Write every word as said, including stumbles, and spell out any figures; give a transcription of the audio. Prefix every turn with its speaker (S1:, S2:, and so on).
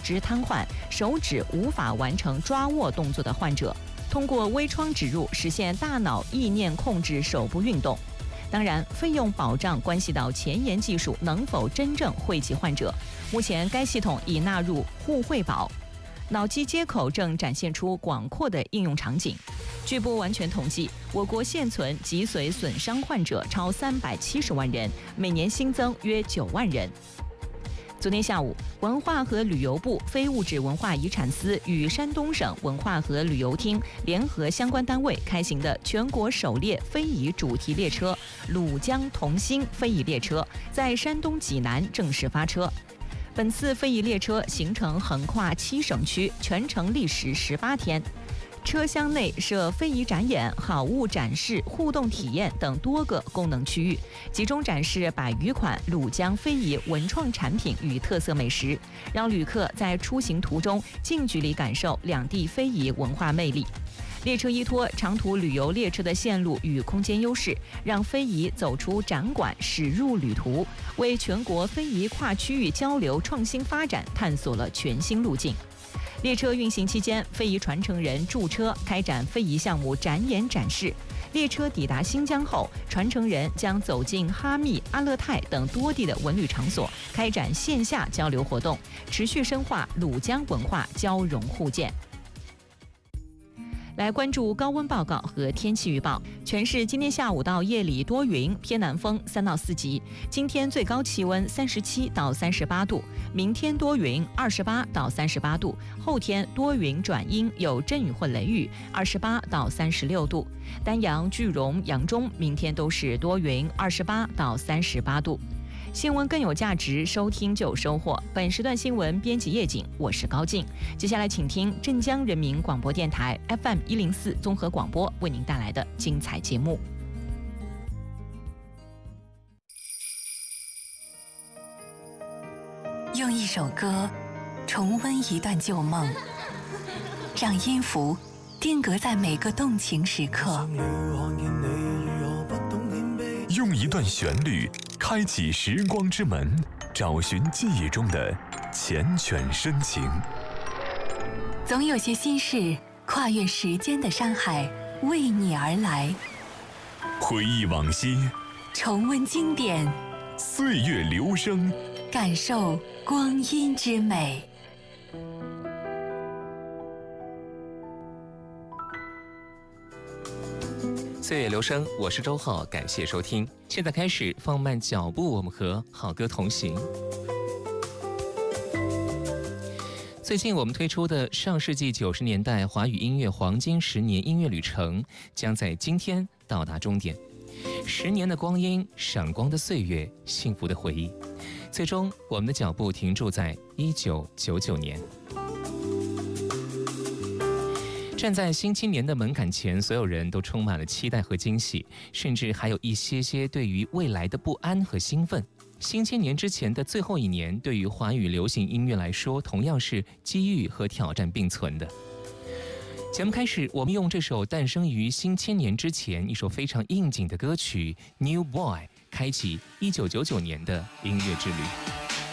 S1: 肢瘫痪、手指无法完成抓握动作的患者，通过微创植入实现大脑意念控制手部运动。当然，费用保障关系到前沿技术能否真正惠及患者。目前，该系统已纳入互惠保，脑机接口正展现出广阔的应用场景。据不完全统计，我国现存脊髓损伤患者超三百七十万人，每年新增约九万人。昨天下午，文化和旅游部非物质文化遗产司与山东省文化和旅游厅联合相关单位开行的全国首列非遗主题列车“鲁江同心”非遗列车在山东济南正式发车。本次非遗列车行程横跨七省区，全程历时十八天。车厢内设非遗展演、好物展示、互动体验等多个功能区域，集中展示百余款鲁江非遗文创产品与特色美食，让旅客在出行途中近距离感受两地非遗文化魅力。列车依托长途旅游列车的线路与空间优势，让非遗走出展馆驶入旅途，为全国非遗跨区域交流创新发展探索了全新路径。列车运行期间，非遗传承人驻车开展非遗项目展演展示。列车抵达新疆后，传承人将走进哈密、阿勒泰等多地的文旅场所，开展线下交流活动，持续深化鲁江文化交融互鉴。来关注高温报告和天气预报。全市今天下午到夜里多云，偏南风三到四级。今天最高气温三十七到三十八度，明天多云，二十八到三十八度。后天多云转阴，有阵雨或雷雨，二十八到三十六度。丹阳、句容、扬中明天都是多云，二十八到三十八度。新闻更有价值，收听就有收获。本时段新闻编辑叶景，我是高静。接下来请听镇江人民广播电台 F M 一零四综合广播为您带来的精彩节目。
S2: 用一首歌重温一段旧梦，让音符定格在每个动情时刻。
S3: 用一段旋律开启时光之门，找寻记忆中的缱绻深情。
S2: 总有些心事跨越时间的山海，为你而来。
S3: 回忆往昔，
S2: 重温经典，
S3: 岁月流声，
S2: 感受光阴之美。
S4: 岁月流声，我是周浩，感谢收听。现在开始放慢脚步，我们和好歌同行。最近我们推出的上世纪九十年代华语音乐黄金十年音乐旅程，将在今天到达终点。十年的光阴，闪光的岁月，幸福的回忆。最终，我们的脚步停驻在一九九九年。站在新青年的门槛前，所有人都充满了期待和惊喜，甚至还有一些些对于未来的不安和兴奋。新千年之前的最后一年，对于华语流行音乐来说，同样是机遇和挑战并存的。节目开始，我们用这首诞生于新千年之前一首非常应景的歌曲《New Boy》开启一九九九年的音乐之旅。